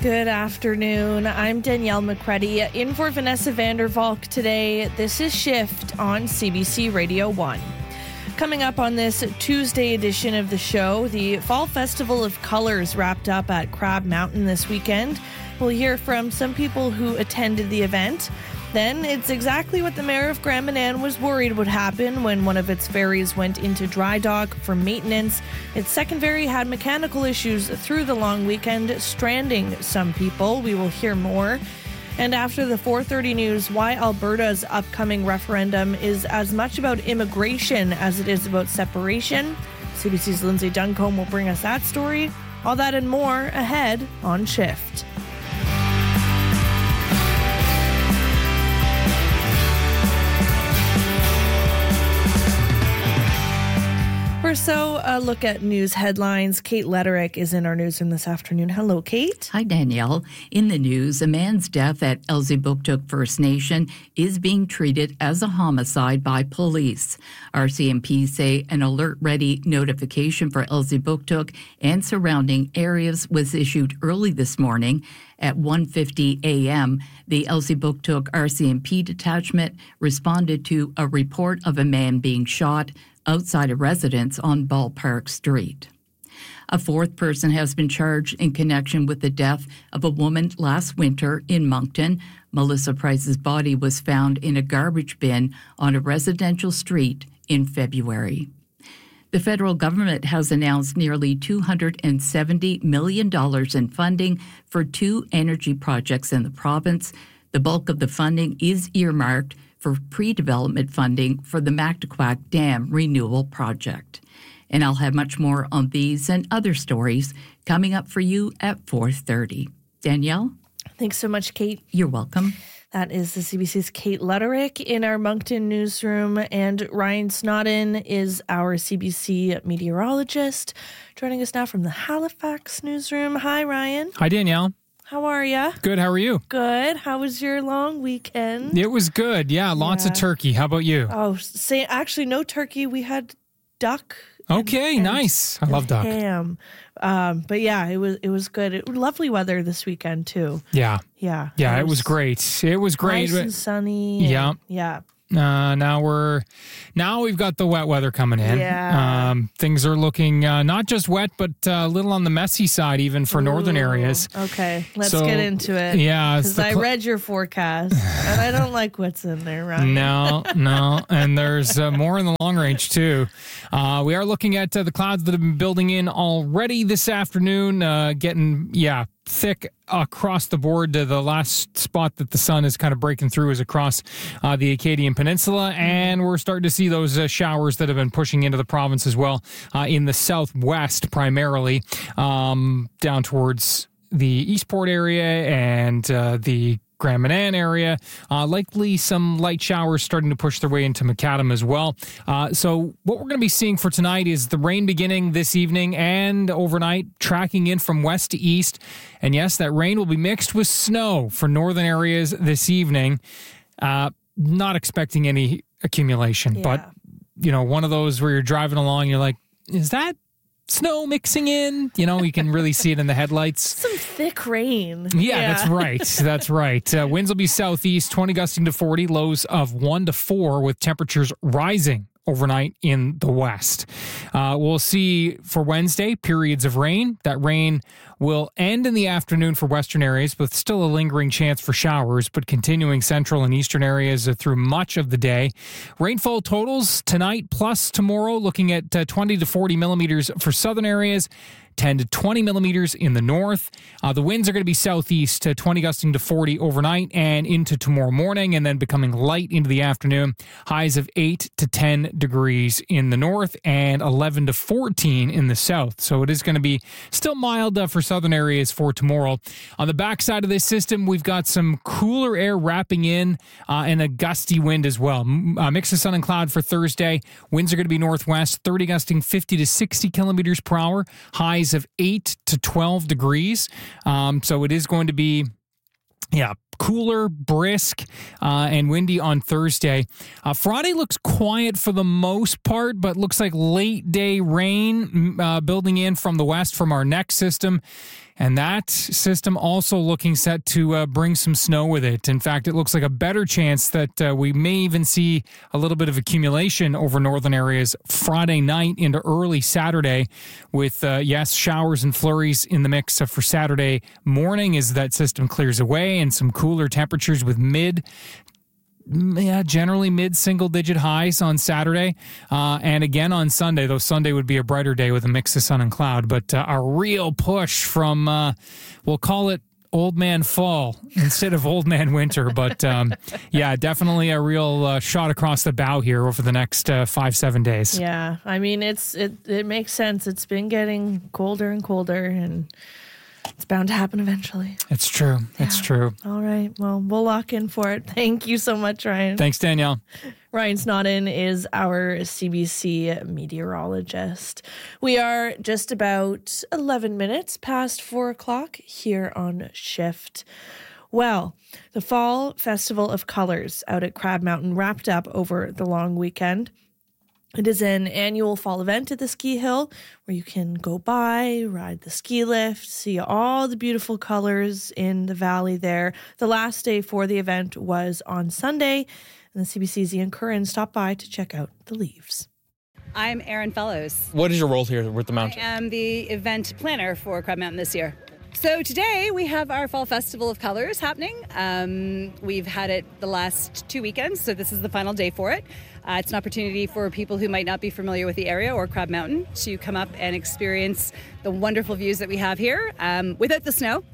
Good afternoon. I'm Danielle McCready in for Vanessa Vandervalk today. This is Shift on CBC Radio 1. Coming up on this Tuesday edition of the show, the Fall Festival of Colors wrapped up at Crab Mountain this weekend. We'll hear from some people who attended the event. Then it's exactly what the mayor of Grand Manan was worried would happen when one of its ferries went into dry dock for maintenance. Its second ferry had mechanical issues through the long weekend, stranding some people. We will hear more. And after the 4:30 news, why Alberta's upcoming referendum is as much about immigration as it is about separation. CBC's Lindsay Duncombe will bring us that story. All that and more ahead on Shift. So a look at news headlines. Kate Letterick is in our newsroom this afternoon. Hello, Kate. Hi, Danielle. In the news, a man's death at Elsipogtog First Nation is being treated as a homicide by police. RCMP say an alert-ready notification for Elsipogtog and surrounding areas was issued early this morning. At 1:50 a.m., the Elsipogtog RCMP detachment responded to a report of a man being shot outside a residence on Ballpark Street. A fourth person has been charged in connection with the death of a woman last winter in Moncton. Melissa Price's body was found in a garbage bin on a residential street in February. The federal government has announced nearly $270 million in funding for 2 energy projects in the province. The bulk of the funding is earmarked for pre-development funding for the Mactaquac Dam Renewal Project. And I'll have much more on these and other stories coming up for you at 4:30. Danielle? Thanks so much, Kate. You're welcome. That is the CBC's Kate Letterick in our Moncton newsroom, and Ryan Snodden is our CBC meteorologist, joining us now from the Halifax newsroom. Hi, Ryan. Hi, Danielle. How are you? Good. How are you? Good. How was your long weekend? It was good. Yeah, lots of turkey. How about you? Oh, actually, no turkey. We had duck. Okay, nice. I love duck. Ham. But yeah, it was good. Lovely weather this weekend too. Yeah. Yeah. Yeah, it was great. It was great. Nice and sunny. Yeah. Yeah. Now we've got the wet weather coming in. Yeah. Things are looking not just wet, but a little on the messy side, even for northern areas. Okay, let's get into it. Yeah, because I read your forecast and I don't like what's in there, right? No, and there's more in the long range too. We are looking at the clouds that have been building in already this afternoon, getting thick across the board. The last spot that the sun is kind of breaking through is across the Acadian Peninsula, and we're starting to see those showers that have been pushing into the province as well in the southwest primarily, down towards the Eastport area and the Grand Manan area. Likely some light showers starting to push their way into Macadam as well. So what we're going to be seeing for tonight is the rain beginning this evening and overnight, tracking in from west to east. And yes, that rain will be mixed with snow for northern areas this evening. Not expecting any accumulation, but one of those where you're driving along, you're like, is that snow mixing in? You can really see it in the headlights. Some thick rain. Yeah, that's right. That's right. Winds will be southeast, 20 gusting to 40, lows of 1 to 4, with temperatures rising overnight in the west. We'll see for Wednesday periods of rain. That rain will end in the afternoon for western areas, with still a lingering chance for showers, but continuing central and eastern areas through much of the day. Rainfall totals tonight plus tomorrow, looking at 20 to 40 millimeters for southern areas, 10 to 20 millimeters in the north. The winds are going to be southeast, 20 gusting to 40 overnight and into tomorrow morning, and then becoming light into the afternoon. Highs of 8 to 10 degrees in the north and 11 to 14 in the south. So it is going to be still mild for southern areas for tomorrow. On the backside of this system, we've got some cooler air wrapping in and a gusty wind as well. Mix of sun and cloud for Thursday. Winds are going to be northwest, 30 gusting 50 to 60 kilometers per hour. Highs of 8 to 12 degrees. So it is going to be, cooler, brisk, and windy on Thursday. Friday looks quiet for the most part, but looks like late day rain building in from the west from our next system. And that system also looking set to bring some snow with it. In fact, it looks like a better chance that we may even see a little bit of accumulation over northern areas Friday night into early Saturday with, showers and flurries in the mix for Saturday morning as that system clears away, and some cooler temperatures with generally mid-single-digit highs on Saturday. And again on Sunday, though Sunday would be a brighter day with a mix of sun and cloud. But a real push from, we'll call it old man fall instead of old man winter. But definitely a real shot across the bow here over the next 5-7 days. Yeah, I mean, it makes sense. It's been getting colder and colder, and it's bound to happen eventually. It's true. Yeah. It's true. All right. Well, we'll lock in for it. Thank you so much, Ryan. Thanks, Danielle. Ryan Snodden is our CBC meteorologist. We are just about 11 minutes past 4 o'clock here on Shift. Well, the Fall Festival of Colors out at Crab Mountain wrapped up over the long weekend. It is an annual fall event at the ski hill where you can go by, ride the ski lift, see all the beautiful colors in the valley there. The last day for the event was on Sunday, and the CBC's Ian Curran stopped by to check out the leaves. I'm Erin Fellows. What is your role here with the mountain? I am the event planner for Crab Mountain this year. So today we have our Fall Festival of Colors happening. We've had it the last 2 weekends, so this is the final day for it. It's an opportunity for people who might not be familiar with the area or Crab Mountain to come up and experience the wonderful views that we have here without the snow.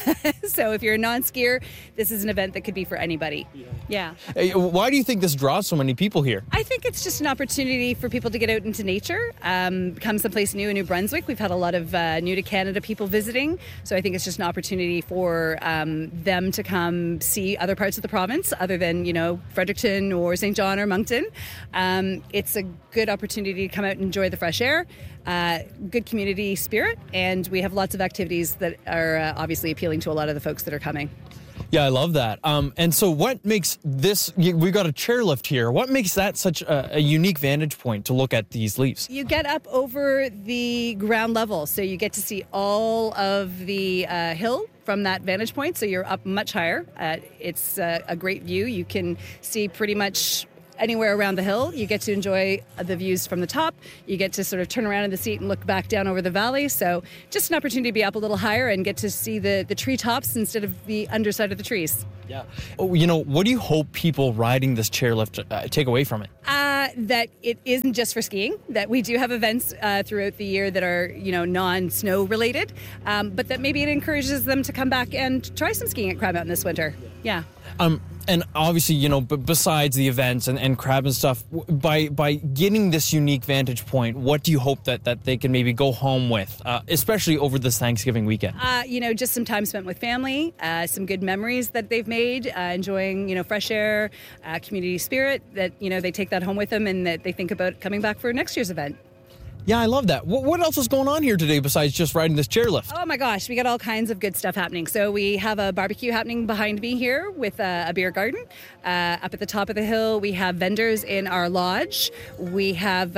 So if you're a non-skier, this is an event that could be for anybody. Yeah. Hey, why do you think this draws so many people here? I think it's just an opportunity for people to get out into nature, come someplace new in New Brunswick. We've had a lot of new to Canada people visiting, so I think it's just an opportunity for them to come see other parts of the province other than, Fredericton or St. John or Moncton. It's a good opportunity to come out and enjoy the fresh air, good community spirit, and we have lots of activities that are obviously appealing to a lot of the folks that are coming. Yeah, I love that. And so what makes this, we've got a chairlift here. What makes that such a unique vantage point to look at these leaves? You get up over the ground level, so you get to see all of the hill from that vantage point, so you're up much higher. It's a great view. You can see pretty much anywhere around the hill. You get to enjoy the views from the top. You get to sort of turn around in the seat and look back down over the valley. So just an opportunity to be up a little higher and get to see the treetops instead of the underside of the trees. Yeah. What do you hope people riding this chairlift take away from it? That it isn't just for skiing, that we do have events throughout the year that are, non-snow related, but that maybe it encourages them to come back and try some skiing at Crab Mountain this winter. Yeah. And obviously, besides the events and crab and stuff, by getting this unique vantage point, what do you hope that they can maybe go home with, especially over this Thanksgiving weekend? Just some time spent with family, some good memories that they've made, enjoying, fresh air, community spirit, that, they take that home with them and that they think about coming back for next year's event. Yeah, I love that. What else is going on here today besides just riding this chairlift? Oh my gosh, we got all kinds of good stuff happening. So we have a barbecue happening behind me here with a beer garden. Up at the top of the hill, we have vendors in our lodge. We have...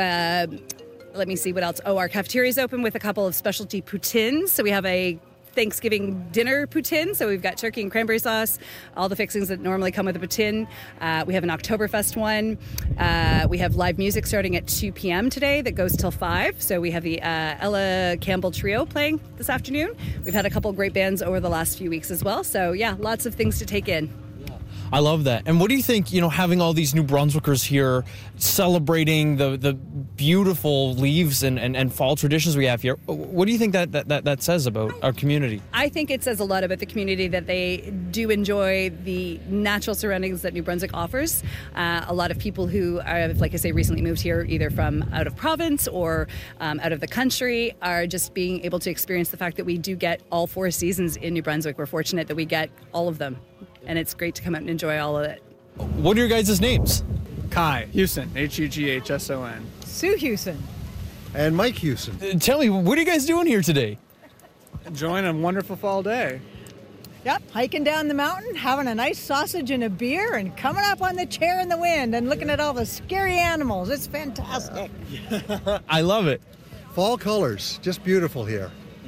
let me see what else. Oh, our cafeteria is open with a couple of specialty poutines. So we have a Thanksgiving dinner poutine. So we've got turkey and cranberry sauce, all the fixings that normally come with a poutine. We have an Oktoberfest one. We have live music starting at 2 p.m. today that goes till 5. So we have the Ella Campbell Trio playing this afternoon. We've had a couple great bands over the last few weeks as well. So yeah, lots of things to take in. I love that. And what do you think, having all these New Brunswickers here celebrating the beautiful leaves and fall traditions we have here, what do you think that says about our community? I think it says a lot about the community that they do enjoy the natural surroundings that New Brunswick offers. A lot of people who have, like I say, recently moved here either from out of province or out of the country are just being able to experience the fact that we do get all 4 seasons in New Brunswick. We're fortunate that we get all of them. And it's great to come out and enjoy all of it. What are your guys' names? Kai Hewson, Hughson. Sue Hewson. And Mike Hewson. Tell me, what are you guys doing here today? Enjoying a wonderful fall day. Yep, hiking down the mountain, having a nice sausage and a beer, and coming up on the chair in the wind and looking at all the scary animals. It's fantastic. I love it. Fall colors, just beautiful here.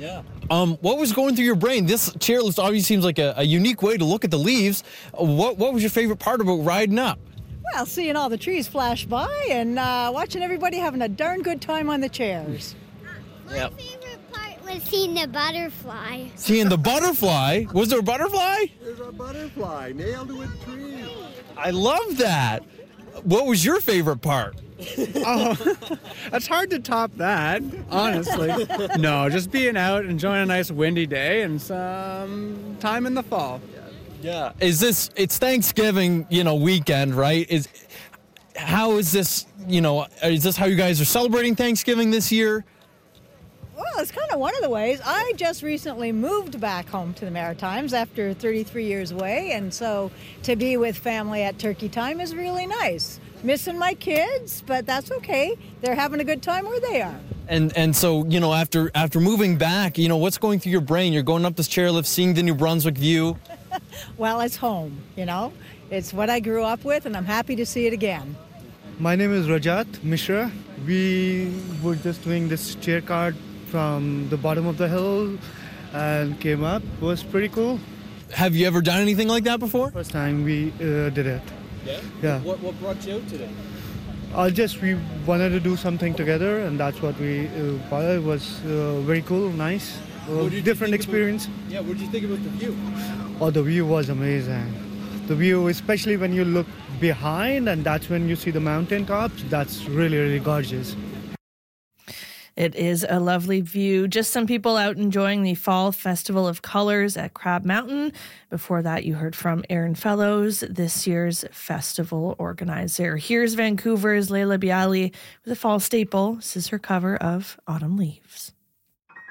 Yeah. What was going through your brain? This chairlift obviously seems like a unique way to look at the leaves. What was your favorite part about riding up? Well, seeing all the trees flash by and watching everybody having a darn good time on the chairs. My favorite part was seeing the butterfly. Seeing the butterfly? Was there a butterfly? There's a butterfly nailed to a tree. I love that. What was your favorite part? Oh, it's hard to top that, honestly. No, just being out, enjoying a nice windy day and some time in the fall. Yeah. It's Thanksgiving, weekend, right? How is this, is this how you guys are celebrating Thanksgiving this year? Well, it's kind of one of the ways. I just recently moved back home to the Maritimes after 33 years away, and so to be with family at turkey time is really nice. Missing my kids, but that's okay. They're having a good time where they are. And so, after moving back, what's going through your brain? You're going up this chairlift, seeing the New Brunswick view. Well, it's home, It's what I grew up with, and I'm happy to see it again. My name is Rajat Mishra. We were just doing this chair card from the bottom of the hill and came up. It was pretty cool. Have you ever done anything like that before? First time we did it. Yeah. What brought you out today? We wanted to do something together, and that's what we bought. It was very cool, nice, different experience. What did you think about the view? Oh, the view was amazing. The view, especially when you look behind, and that's when you see the mountain tops, that's really, really gorgeous. It is a lovely view. Just some people out enjoying the Fall Festival of Colors at Crab Mountain. Before that, you heard from Aaron Fellows, this year's festival organizer. Here's Vancouver's Leila Bialy with a fall staple. This is her cover of Autumn Leaves.